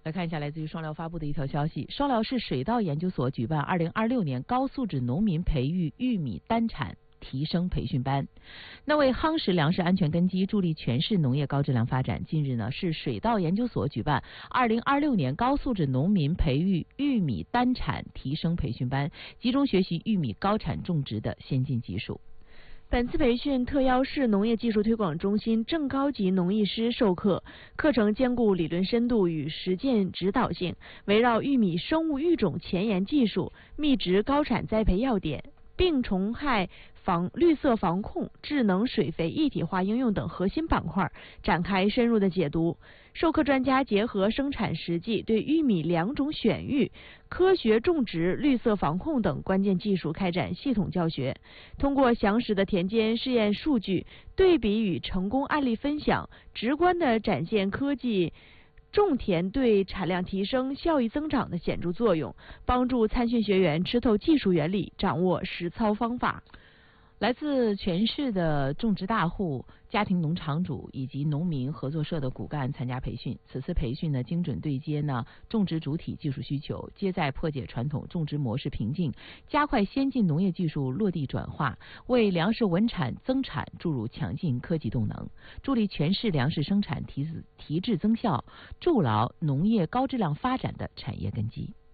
来看一下来自于双辽发布的一条消息，双辽市水稻研究所举办2026年高素质农民培育玉米单产提升培训班。那为夯实粮食安全根基，助力全市农业高质量发展，近日呢，市水稻研究所举办2026年高素质农民培育玉米单产提升培训班，集中学习玉米高产种植的先进技术。 本次培训特邀市农业技术推广中心正高级农艺师授课，课程兼顾理论深度与实践指导性，围绕玉米生物育种前沿技术、密植高产栽培要点、病虫害绿色防控、智能水肥一体化应用等核心板块展开深入的解读。授课专家结合生产实际，对玉米良种选育、科学种植、绿色防控等关键技术开展系统教学。通过详实的田间试验数据对比与成功案例分享，直观地展现科技种田对产量提升、效益增长的显著作用，帮助参训学员吃透技术原理，掌握实操方法。 来自全市的种植大户、家庭农场主以及农民合作社的骨干参加培训。此次培训呢，精准对接种植主体技术需求，皆在破解传统种植模式瓶颈，加快先进农业技术落地转化，为粮食稳产增产注入强劲科技动能，助力全市粮食生产提质增效，筑牢农业高质量发展的产业根基。